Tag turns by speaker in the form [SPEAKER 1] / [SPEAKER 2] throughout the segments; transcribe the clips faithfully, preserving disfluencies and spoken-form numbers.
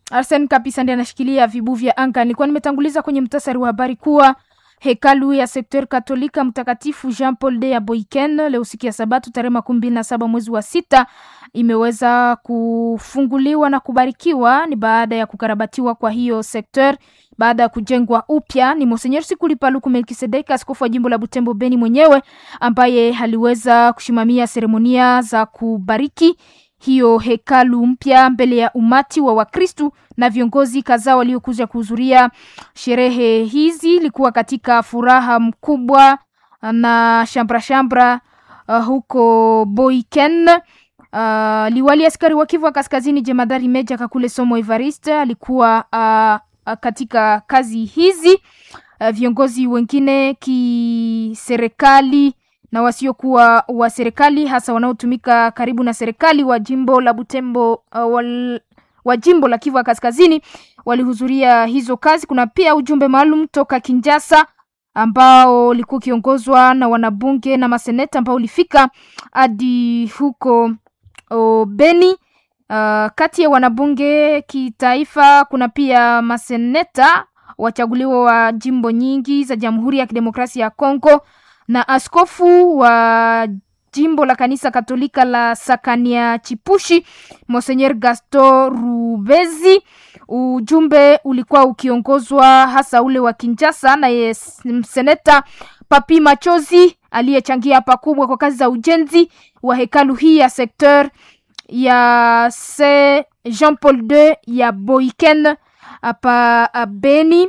[SPEAKER 1] Arsene Kapisa ndiye anashikilia vibu vya anga. Nilikuwa nimetanguliza kwenye mtasari wa habari kuwa hekalu ya sekter Katolika Mtakatifu Jean Paul de ya Boiken leo siku ya Sabato tarehe makumi mbili na saba mwezi wa sita imeweza kufunguliwa na kubarikiwa. Ni baada ya kukarabatiwa kwa hiyo sekter, baada ya kujengwa upya. Ni Monseigneur Sikuli Paluku Melkisedek, askofu wa jimbo la Butembo Beni mwenyewe, ambaye aliweza kushimamia seremonia za kubariki hiyo hekalu mpya mbele ya umati wa Wakristu na viongozi kadhaa waliokuja kuhudhuria sherehe hizi. Ilikuwa katika furaha mkubwa na shambra shambra uh, huko Boiken. Uh, liwali askari wa Kivu Kaskazini Jemadari Meja Kakule Somo Evariste alikuwa uh, katika kazi hizi. Uh, viongozi wengine kiserikali na wasiokuwa wa serikali, hasa wanaotumika karibu na serikali wa jimbo la Butembo uh, wal, wa jimbo la Kivu Kaskazini walihudhuria hizo kazi. Kuna pia ujumbe maalum toka Kinshasa ambao ulikuwa kiongozwa na wanabunge na maseneta ambao ulifika hadi huko o, Beni. Uh, kati ya wanabunge kitaifa kuna pia maseneta wachaguliwa wa jimbo nyingi za Jamhuri ya Kidemokrasia ya Kongo na askofu wa jimbo la kanisa Katolika la Sakania Chipushi Monseigneur Gaston Rubezi. Ujumbe ulikuwa ukiongozwa hasa ule wa Kinshasa na yes, seneta Papi Machozi aliyechangia pakubwa kwa kazi za ujenzi wa hekalu hii ya sekter ya Saint Jean Paul de ya Boiken hapa Beni,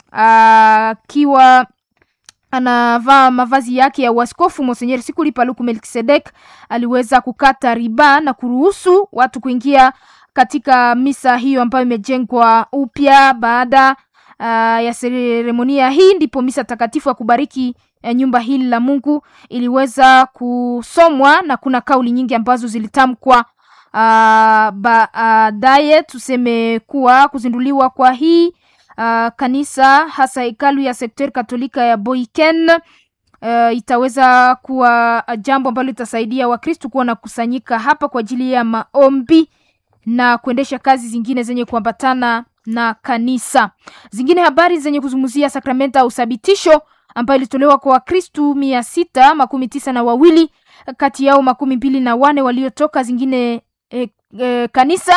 [SPEAKER 1] akiwa anavaa mavazi yake ya waskofu. Monseigneur Sikuli Paluku Melkisedek aliweza kukata riba na kuruhusu watu kuingia katika misa hiyo ambayo imejengwa upya. Baada uh, ya seremonia hii ndipo misa takatifu ya kubariki uh, nyumba hili la Mungu iliweza kusomwa, na kuna kauli nyingi ambazo zilitamkwa. Uh, baadaye uh, tuseme kuwa kuzinduliwa kwa hii uh, kanisa hasa hekalu ya sekter Katolika ya Boiken uh, itaweza kuwa jambo ambalo litasaidia Wakristo kuwa na kusanyika hapa kwa ajili ya maombi na kuendesha kazi zingine zenye kuambatana na kanisa. Zingine habari zenye kuzungumzia sakramenta au usabitisho ambayo ilitolewa kwa Wakristo mia sita makumi tisa na wawili, kati yao makumi mbili na wane waliotoka zingine eh, eh, kanisa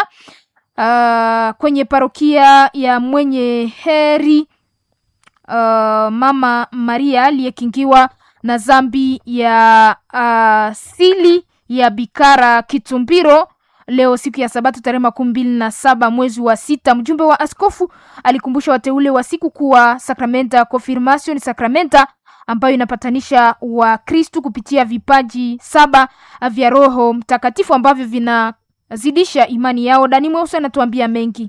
[SPEAKER 1] uh, kwenye parokia ya Mwenye Heri uh, Mama Maria aliyekingiwa na zambi ya asili uh, ya Bikara Kitumbiro. Leo siku ya Sabato tarehe makumi mbili na saba mwezi wa sita, mjumbe wa askofu alikumbusha wateule wa siku kuwa sakramenta confirmation sakramenta ambayo inapatanisha wa Kristo kupitia vipaji saba vya Roho Mtakatifu ambavyo vinazidisha imani yao. Dani Mweusi anatuambia mengi.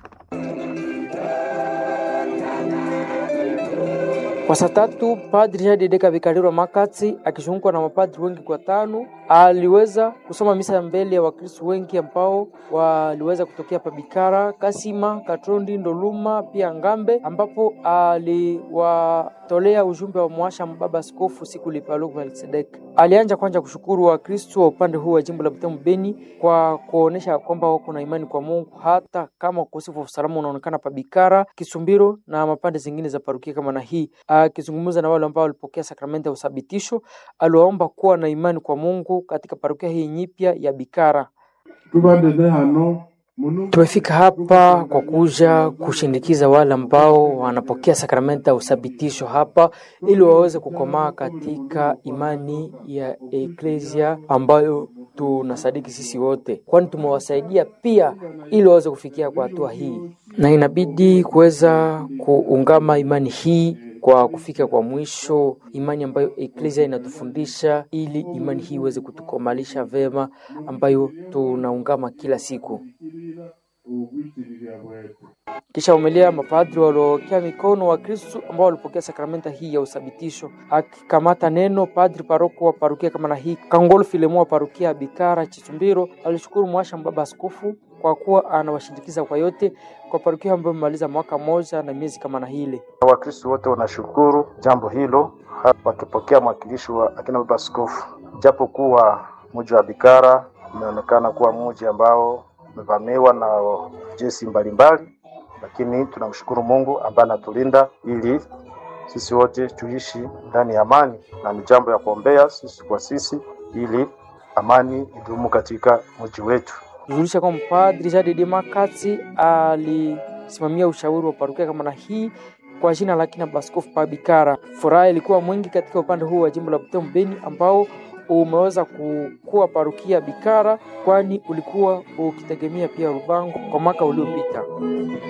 [SPEAKER 2] Kwa saa tatu Padri Jadedeka Vikariro Makati akizungukwa na mapadri wengi kwa tano aliweza kusoma misa mbele ya Wakristo wengi ambao waliweza kutokea Pabikara, Kasima, Katrondi, Ndoluma pia Ngambe, ambapo aliwatolea ujumbe wa mwasha mbaba askofu Sikuli Paluku Melkisedek. Alianza kwanza kushukuru Wakristo wa upande huu wa jimbo la Butembo Beni kwa kuonesha kwamba wako na imani kwa Mungu hata kama ukosefu wa usalama unaonekana Pabikara, Kisumbiro na mapande zingine za parokia kama na hii. Akizungumza na wale ambao walipokea sakramenti ya usabitisho, aliwaomba kuwa na imani kwa Mungu katika parokia hii nyipya ya Bikara. Tumefika hapa kwa kuja kushindikiza wale ambao wanapokea sakramenti ya usabitisho hapa ili waweze kukomaa katika imani ya Eklesia ambayo tunasadiki sisi wote, kwani tumewasaidia pia ili waweze kufikia kwa hatua hii, na inabidi kuweza kuungama imani hii kwa kufika kwa mwisho, imani ambayo Eklesia inatufundisha ili imani hii iweze kutukomalisha vema ambayo tunaungama kila siku. Kisha umelea mapadri waliokea mikono wa Kristo ambao walipokea sakramenta hii ya usabitisho. Akikamata neno, Padri paroko wa parokia kama na hii Kangolo Filemo wa parokia Bikara Chitumbiro alishukuru mwasha mbaba askofu kwa kuwa anawashindikiza kwa yote kwa parokia ambayo imemaliza mwaka moja na miezi kama na hile.
[SPEAKER 3] Wakristo wote wanashukuru jambo hilo wakipokea mwakilishi wa akina baba askofu. Japo kuwa mji wa Bikara umeonekana kuwa mji ambao umevamiwa na jeshi mbalimbali, lakini tunamshukuru Mungu ambaye anatulinda ili sisi wote tuishi ndani ya amani, na ni jambo ya kuombea sisi kwa sisi ili amani idumu katika mji wetu.
[SPEAKER 2] Tujulisha kwamba Padri Jadidi Makatsi alisimamia ushauri wa parokia kama na hii kwa jina la kina Baskofu Pabikara. Furaha ilikuwa mwingi katika upande huu wa jimbo la Butembo Beni ambao umeweza kukua parokia Bikara, kwani ulikuwa ukitegemea pia Rubango kwa mwaka uliopita.